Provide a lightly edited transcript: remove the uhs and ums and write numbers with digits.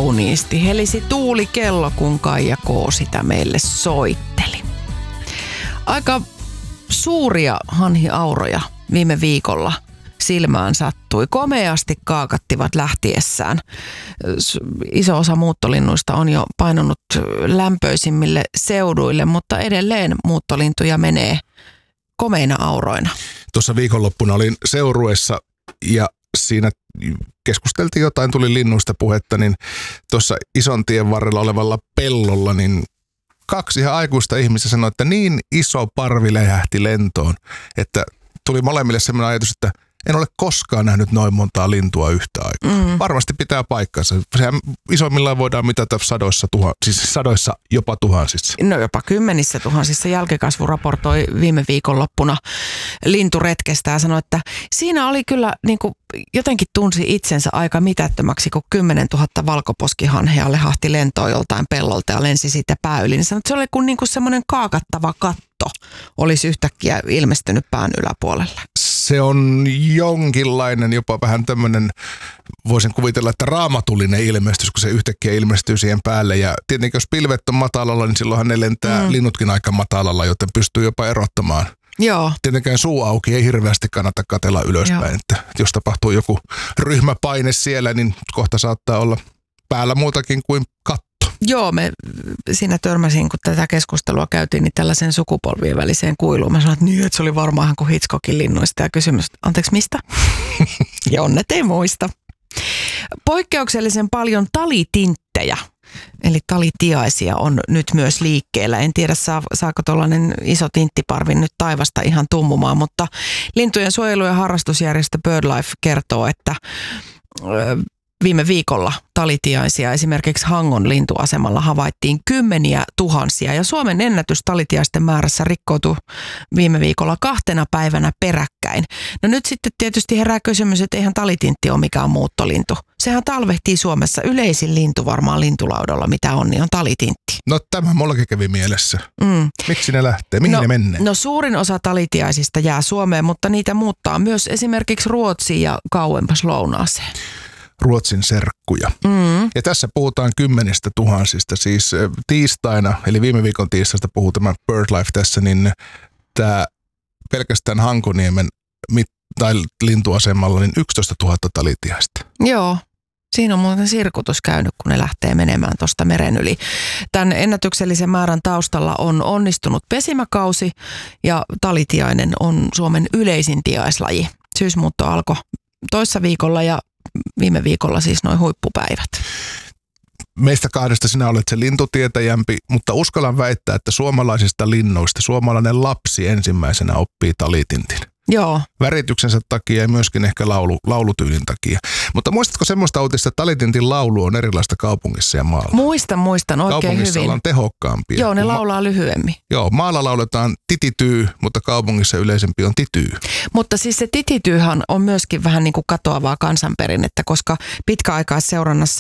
kauniisti helisi tuulikello, kun Kaija K. sitä meille soitteli. Aika suuria hanhiauroja viime viikolla silmään sattui. Komeasti kaakattivat lähtiessään. Iso osa muuttolinnuista on jo painunut lämpöisimmille seuduille, mutta edelleen muuttolintuja menee komeina auroina. Tuossa viikonloppuna olin Seurueessa ja siinä keskusteltiin jotain, tuli linnuista puhetta, niin tuossa ison tien varrella olevalla pellolla, niin 2 ihan aikuista ihmistä sanoi, että niin iso parvi läjähti lentoon, että tuli molemmille sellainen ajatus, että en ole koskaan nähnyt noin montaa lintua yhtä aikaa. Varmasti pitää paikkansa. Sehän isommillaan voidaan mitata sadoissa jopa tuhansissa. No jopa 10 000. Jälkikasvu raportoi viime viikonloppuna linturetkestä ja sanoi, että siinä oli kyllä niin kuin, jotenkin tunsi itsensä aika mitättömäksi, kun 10 000 valkoposkihanhea lehahti lentoon joltain pellolta ja lensi siitä pää yli. Niin sanoi, että se oli kuin semmoinen kaakattava katto olisi yhtäkkiä ilmestynyt pään yläpuolelle. Se on jonkinlainen, jopa vähän tämmöinen, voisin kuvitella, että raamatullinen ilmestys, kun se yhtäkkiä ilmestyy siihen päälle. Ja tietenkin jos pilvet on matalalla, niin silloinhan ne lentää linnutkin aika matalalla, joten pystyy jopa erottamaan. Joo. Tietenkään suu auki, ei hirveästi kannata katsella ylöspäin. Että jos tapahtuu joku ryhmäpaine siellä, niin kohta saattaa olla päällä muutakin kuin katto. Joo, siinä törmäsin, kun tätä keskustelua käytiin, niin tällaisen sukupolvien väliseen kuiluun. Mä sanoin, että niin, että se oli varmaan kuin Hitchcockin linnuista ja kysymys, anteeksi mistä? Ja onnet ei muista. Poikkeuksellisen paljon talitinttejä, eli talitiaisia on nyt myös liikkeellä. En tiedä, saako tuollainen iso tinttiparvi nyt taivasta ihan tummumaan, mutta lintujen suojelu- ja harrastusjärjestö BirdLife kertoo, että viime viikolla talitiaisia esimerkiksi Hangon lintuasemalla havaittiin 10 000 ja Suomen ennätys talitiaisten määrässä rikkoutui viime viikolla 2 päivänä peräkkäin. No nyt sitten tietysti herää kysymys, että eihän talitintti ole mikään muuttolintu. Sehän talvehtii Suomessa, yleisin lintu varmaan lintulaudalla, mitä on, niin on talitintti. No tämä mullakin kävi mielessä. Miksi ne lähtee? Mihin ne menee? No suurin osa talitiaisista jää Suomeen, mutta niitä muuttaa myös esimerkiksi Ruotsiin ja kauempas lounaaseen. Ruotsin serkkuja. Ja tässä puhutaan 10 000. Siis tiistaina, eli viime viikon tiistaista puhuu tämä BirdLife tässä, niin tämä pelkästään Hankoniemen lintuasemalla niin 11 000 talitiaista. Joo. Siinä on muuten sirkutus käynyt, kun ne lähtee menemään tuosta meren yli. Tämän ennätyksellisen määrän taustalla on onnistunut pesimäkausi ja talitiainen on Suomen yleisin tiaislaji. Syysmuutto alkoi toissa viikolla ja viime viikolla siis noin huippupäivät. Meistä 2 sinä olet se lintutietäjämpi, mutta uskallan väittää, että suomalaisista linnuista suomalainen lapsi ensimmäisenä oppii talitintin. Joo. Värityksensä takia ja myöskin ehkä laulutyylin takia. Mutta muistatko semmoista uutista, että talitintin laulu on erilaista kaupungissa ja maalla? Muistan oikein kaupungissa hyvin. Kaupungissa ollaan tehokkaampia. Joo, ne laulaa lyhyemmin. Joo, maalla lauletaan titityy, mutta kaupungissa yleisempi on tityy. Mutta siis se titityyhän on myöskin vähän niin kuin katoavaa kansanperinnettä, koska pitkäaikaisseurannassa